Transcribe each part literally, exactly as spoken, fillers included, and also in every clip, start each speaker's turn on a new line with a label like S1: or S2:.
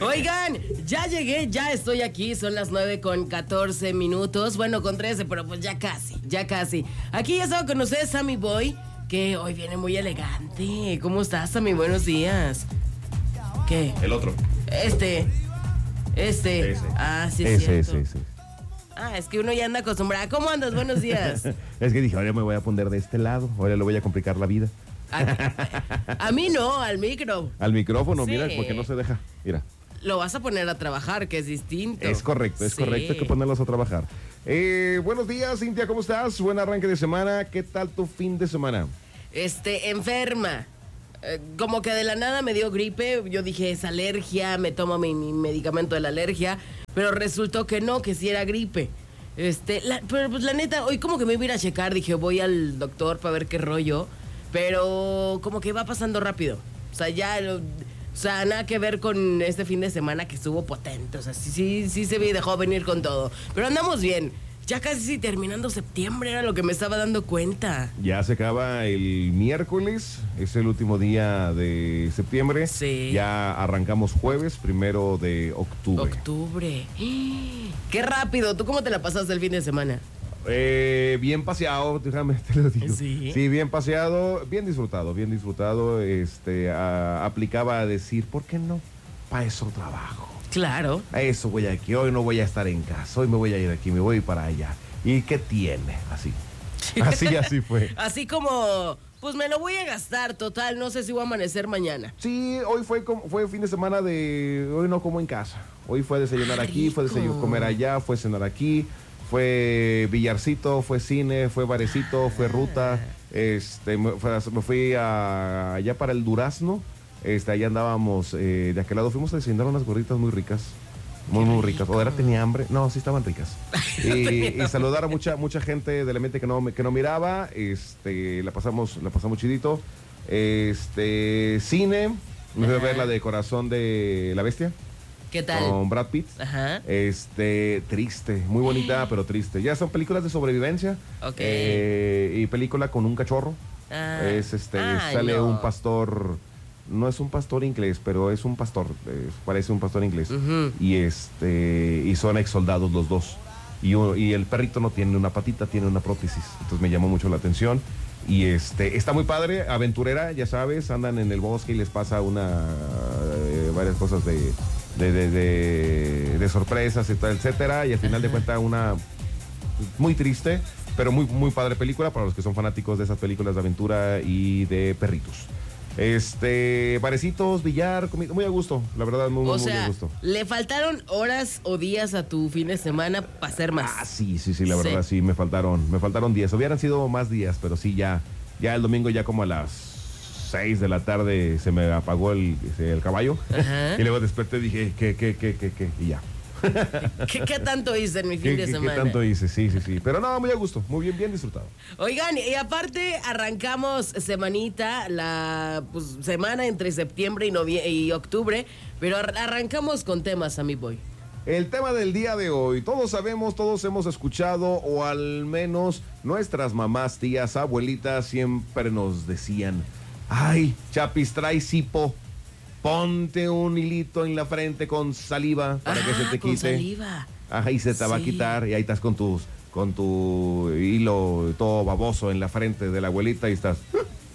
S1: Oigan, ya llegué, ya estoy aquí, son las nueve con catorce minutos, bueno, con trece, pero pues ya casi, ya casi. Aquí ya estaba con ustedes Sammy Boy, que hoy viene muy elegante. ¿Cómo estás, Sammy? Buenos días. ¿Qué?
S2: El otro.
S1: Este, este.
S2: Ese.
S1: Ah, sí, es
S3: Ese,
S1: cierto.
S3: ese, ese.
S1: Ah, es que uno ya anda acostumbrado. ¿Cómo andas? Buenos días.
S3: Es que dije, ahora me voy a poner de este lado, ahora le voy a complicar la vida.
S1: A, a mí no, al micro.
S3: Al micrófono,
S1: Sí.
S3: mira, porque no se deja. Mira,
S1: Lo vas a poner a trabajar, que es distinto.
S3: es correcto, es
S1: Sí.
S3: correcto, hay que ponerlos a trabajar. Eh, buenos días, Cintia, ¿cómo estás? Buen arranque de semana, ¿qué tal tu fin de semana?
S1: Este, enferma. Eh, como que de la nada me dio gripe. Yo dije, es alergia, me tomo mi, mi medicamento de la alergia. Pero resultó que no, que sí era gripe. Este, la- pero pues la neta, hoy como que me iba a ir a checar. Dije, voy al doctor para ver qué rollo. Pero como que va pasando rápido. O sea, ya, lo- o sea, nada que ver con este fin de semana que estuvo potente. O sea, sí, sí, sí se me dejó venir con todo. Pero andamos bien. Ya casi terminando septiembre era lo que me estaba dando cuenta.
S3: Ya se acaba el miércoles, es el último día de septiembre.
S1: Sí.
S3: Ya arrancamos jueves, primero de octubre.
S1: Octubre. Qué rápido. ¿Tú cómo te la pasaste el fin de semana?
S3: Eh, bien paseado, déjame te lo digo.
S1: Sí.
S3: Sí, bien paseado, bien disfrutado, bien disfrutado. Este, a- aplicaba a decir, ¿por qué no? Para eso trabajo.
S1: Claro.
S3: A eso voy aquí. Hoy no voy a estar en casa. Hoy me voy a ir aquí, me voy para allá. ¿Y qué tiene? Así. Así, así fue.
S1: Así como, pues me lo voy a gastar, total. No sé si voy a amanecer mañana.
S3: Sí, hoy fue como, fue fin de semana de. Hoy no como en casa. Hoy fue desayunar
S1: Ah,
S3: aquí, fue
S1: rico.
S3: desayunar comer allá, fue cenar aquí, fue billarcito, fue cine, fue barecito, fue ruta. Este, me, fue- me fui a- allá para el Durazno. Este, allá andábamos, eh, de aquel lado fuimos a desayunar unas gorditas muy ricas. Muy, muy ricas. ¿O era tenía hambre? No, sí estaban ricas. Y, y saludar a mucha, mucha gente de la mente que no, me- que no miraba. Este, la pasamos, la pasamos chidito. Este, cine. Me fui a
S1: Ajá.
S3: ver la de Corazón de la Bestia.
S1: ¿Qué tal?
S3: Con Brad Pitt.
S1: Ajá.
S3: Este, triste, muy bonita, pero triste. Ya son películas de sobrevivencia.
S1: Ok.
S3: Eh, y película con un cachorro.
S1: Ah.
S3: Es este,
S1: Ay,
S3: sale
S1: no.
S3: un pastor, no es un pastor inglés, pero es un pastor, eh, parece un pastor inglés.
S1: Ujú.
S3: Y este, y son ex soldados los dos. Y, uno- y el perrito no tiene una patita, tiene una prótesis. Entonces me llamó mucho la atención. Y este, está muy padre, aventurera, ya sabes, andan en el bosque y les pasa una eh, varias cosas de, de, de, de- de sorpresas y tal, etcétera. Y al final de cuentas una muy triste, pero muy, muy padre película para los que son fanáticos de esas películas de aventura y de perritos. Este, barecitos, billar, comida, muy a gusto, la verdad, muy,
S1: O
S3: muy, muy
S1: sea,
S3: a gusto.
S1: le faltaron horas o días a tu fin de semana para hacer más.
S3: Ah, sí, sí, sí, la
S1: Sí.
S3: verdad, sí, me faltaron, me faltaron días. Hubieran sido más días, pero sí, ya, ya el domingo ya como a las seis de la tarde se me apagó el, el caballo.
S1: Ajá.
S3: Y luego desperté y dije, ¿qué, qué, qué, qué, qué? Y ya.
S1: ¿Qué, qué tanto hice en mi fin
S3: ¿Qué,
S1: de
S3: qué- qué
S1: semana?
S3: tanto hice? Sí, sí, sí. Pero no, muy a gusto, muy bien, bien disfrutado.
S1: Oigan, y aparte arrancamos semanita, la pues, semana entre septiembre y, novie- y octubre, pero ar- arrancamos con temas, a mi boy.
S3: El tema del día de hoy, todos sabemos, todos hemos escuchado, o al menos nuestras mamás, tías, abuelitas siempre nos decían, ay, Chapis, trae hipo, ponte un hilito en la frente con saliva para que se te
S1: Ah, con
S3: quite.
S1: saliva.
S3: Ajá, y se te va a
S1: Sí.
S3: quitar, y ahí estás con tus, con tu hilo todo baboso en la frente de la abuelita y estás...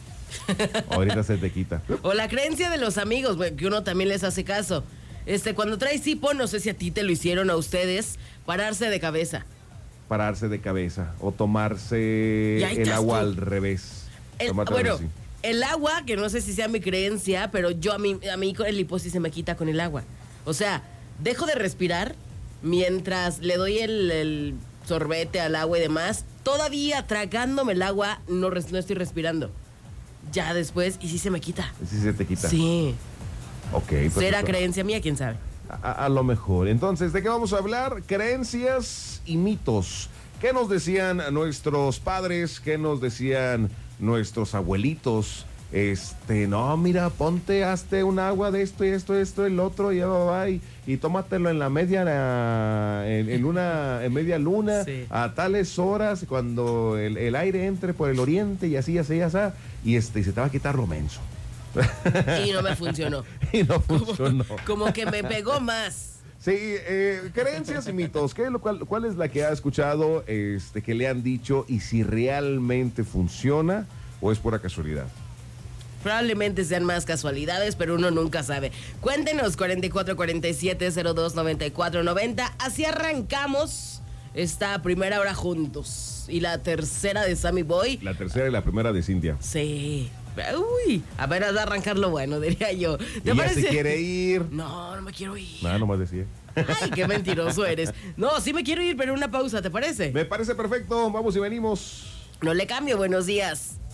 S3: Ahorita se te quita.
S1: O la creencia de los amigos, güey, que uno también les hace caso. Este, cuando traes hipo, no sé si a ti te lo hicieron a ustedes, pararse de cabeza.
S3: Pararse de cabeza o tomarse
S1: Y ahí
S3: el
S1: estás
S3: agua
S1: tú.
S3: al revés.
S1: El-
S3: Tomártelo
S1: bueno,
S3: así.
S1: el agua, que no sé si sea mi creencia, pero yo a mí, a mí con el hipo sí se me quita con el agua. O sea, dejo de respirar mientras le doy el, el sorbete al agua y demás. Todavía tragándome el agua, no, res- no estoy respirando. Ya después, y sí se me quita.
S3: Sí se te quita.
S1: Sí.
S3: Ok,
S1: ¿Será
S3: perfecto.
S1: creencia mía? ¿Quién sabe?
S3: A, a lo mejor. Entonces, ¿de qué vamos a hablar? Creencias y mitos. ¿Qué nos decían nuestros padres? ¿Qué nos decían nuestros abuelitos? Este, no, mira, ponte, hazte un agua de esto y esto, esto, el otro, y ya va, va, y, y tómatelo en la media, eh, en, en una, en media luna,
S1: Sí.
S3: a tales horas, cuando el, el aire entre por el oriente, y así, así, así, y este, y se te va a quitar lo menso.
S1: Y no me funcionó.
S3: Y no funcionó.
S1: Como, como que me pegó más.
S3: Sí, eh, creencias y mitos. ¿Qué, lo cual, ¿Cuál es la que ha escuchado, este, que le han dicho y si realmente funciona o es pura casualidad?
S1: Probablemente sean más casualidades, pero uno nunca sabe. Cuéntenos, cuarenta y cuatro cuarenta y siete cero dos noventa y cuatro noventa. Así arrancamos esta primera hora juntos. Y la tercera de Sammy Boy.
S3: La tercera y la primera de Cintia.
S1: Sí. Uy, apenas va a arrancar lo bueno, diría yo.
S3: ¿Te parece? ¿Se quiere ir?
S1: No, no me quiero ir.
S3: Nada, nomás decía.
S1: Ay, qué mentiroso eres. No, sí me quiero ir, pero una pausa, ¿te parece?
S3: Me parece perfecto. Vamos y venimos.
S1: No le cambio, buenos días.